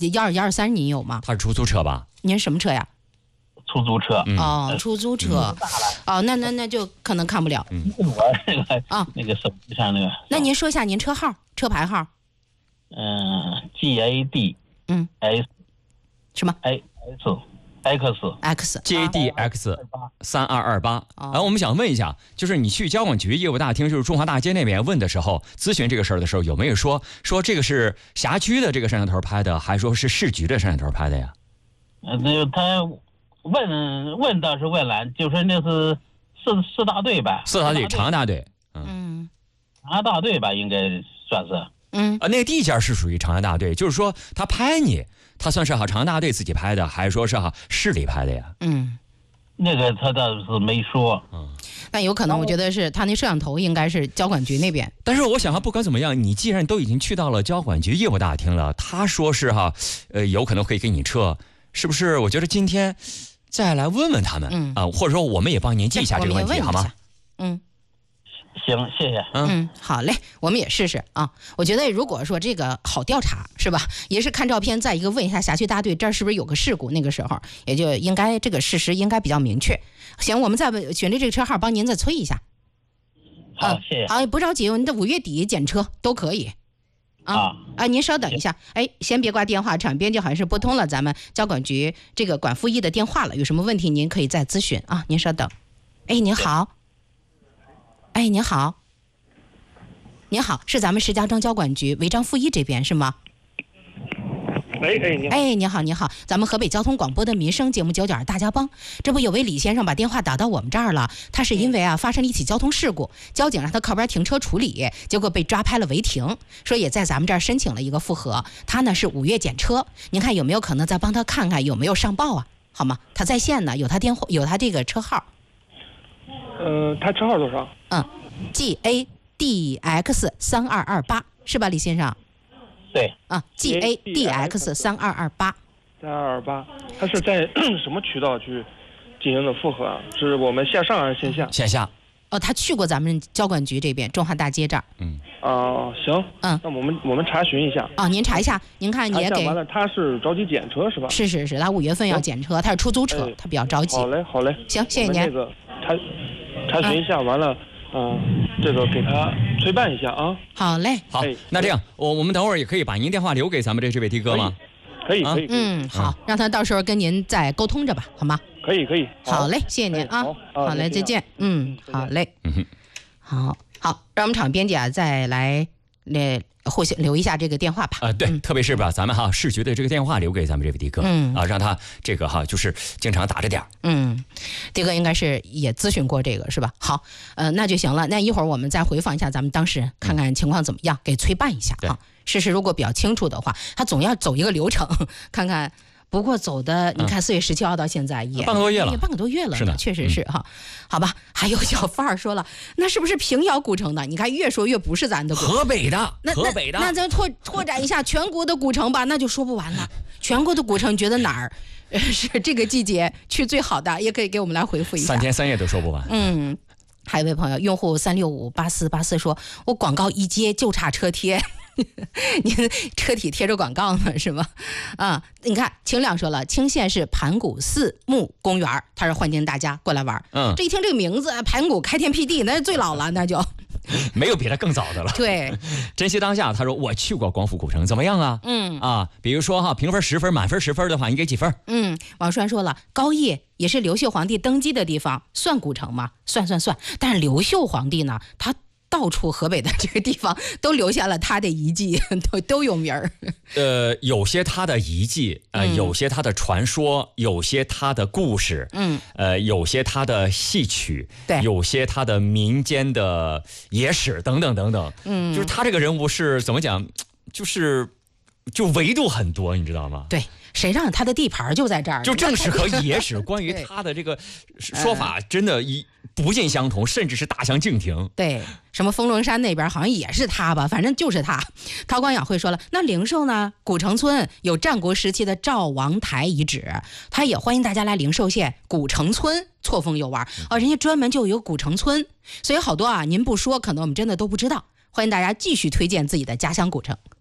12123您有吗？ 他是出租车吧？ 您什么车呀？ 出租车。 哦，出租车。哦，那就可能看不了。 我那个手机上那个。 那您说一下您车号、车牌号。 GAD。S。 什么 ？X。 GADX 3228。我们想问一下，就是你去交管局业务大厅，就是中华大街那边问的时候，咨询这个事儿的时候，有没有说这个是辖区的这个摄像头拍的，还说是市局的摄像头拍的呀？ 他问倒是问了，就是那是四大队吧？ 四大队，长安大队。 长安大队吧，应该算是。 那个地界是属于长安大队，就是说他拍你，他算是长安大队自己拍的，还是说是市里拍的呀？ 那个他倒是没说。 那有可能，我觉得是他那摄像头应该是交管局那边。 但是我想不管怎么样，你既然都已经去到了交管局业务大厅了，他说是有可能会给你撤，是不是？我觉得今天再来问问他们或者说我们也帮您记一下这个问题，好吗？ 行，谢谢。 好嘞，我们也试试啊。我觉得如果说这个好调查是吧，也是看照片，再一个问一下辖区大队这儿是不是有个事故，那个时候也就应该这个事实应该比较明确。行，我们再选择这个车号帮您再催一下。 好，谢谢。 好，不着急，你的5月底检车都可以。您稍等一下，先别挂电话，场编辑好像是拨通了咱们交管局这个管复一的电话了，有什么问题您可以再咨询啊。您稍等。您好。您好，您好，是咱们石家庄交管局违章复议这边是吗？你好，你好，咱们河北交通广播的民生节目9点大家帮，这不有位李先生把电话打到我们这儿了，他是因为发生了一起交通事故，交警让他靠边停车处理，结果被抓拍了违停，说也在咱们这儿申请了一个复核，他呢是5月检车，您看有没有可能再帮他看看有没有上报啊？好吗？他在线呢，有他电话，有他这个车号。 他车号多少 ？GADX 3228是吧，李先生？ 对。 GADX 3228。 3228，他是在什么渠道去进行的复核啊？是我们线上还是线下？ 线下。 他去过咱们交管局这边中华大街这儿。 行。那我们查询一下。 您查一下，您看也给。 完了，他是着急检车是吧？ 是，他5月份要检车，他是出租车，他比较着急。 好嘞。 行，谢谢您。 那个查询一下，完了，这个给他催办一下啊。 好嘞。 好，那这样，我们等会儿也可以把您电话留给咱们这位的哥吗？ 可以。 好，让他到时候跟您再沟通着吧，好吗？ 可以。 好嘞，谢谢您啊。好嘞，再见。好嘞。好，让我们场编辑再来互相留一下这个电话吧。 对，特别是把咱们市局的这个电话留给咱们这位的哥，让他这个就是经常打着点。 的哥应该是也咨询过这个是吧？好，那就行了。那一会儿我们再回访一下咱们当事人，看看情况怎么样，给催办一下啊。事实如果比较清楚的话，他总要走一个流程，看看。不过走的，你看4月17号到现在也半个多月了， 半个多月了， 是的， 确实是好吧。还有小范儿说了，那是不是平遥古城的？你看越说越不是咱的河北的， 那咱拓展一下全国的古城吧，那就说不完了。全国的古城，你觉得哪儿是这个季节去最好的？也可以给我们来回复一下。 3天3夜都说不完。 还有一位朋友，用户3658484说，我广告一接就差车贴。您车体贴着广告呢是吗？你看清亮说了，青县是盘古四墓公园，他是欢迎大家过来玩。这一听这个名字，盘古开天辟地，那是最老了，那就没有比他更早的了。 对， 珍惜当下。他说我去过光复古城，怎么样啊？比如说评分10分，满分10分的话，你给几分？ 王栓说了，高邺也是刘秀皇帝登基的地方，算古城吗？算。但是刘秀皇帝呢，他到处河北的这个地方都留下了他的遗迹，都有名儿。 有些他的遗迹，有些他的传说，有些他的故事，有些他的戏曲， 对， 有些他的民间的野史等等等等。就是他这个人物是怎么讲，就维度很多，你知道吗？ 对。谁让他的地盘就在这儿？ 就正史和野史关于他的这个说法，真的不尽相同，甚至是大相径庭。 对，什么丰隆山那边好像也是他吧，反正就是他。韬光养晦说了，那灵寿呢？古城村有战国时期的赵王台遗址，他也欢迎大家来灵寿县古城村错峰游玩。人家专门就有古城村，所以好多您不说，可能我们真的都不知道。欢迎大家继续推荐自己的家乡古城。